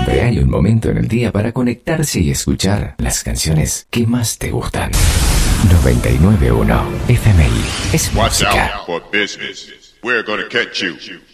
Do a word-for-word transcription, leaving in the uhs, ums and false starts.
Siempre hay un momento en el día para conectarse y escuchar las canciones que más te gustan. noventa y nueve punto uno F M I es Watch música. out for business. We're gonna catch you.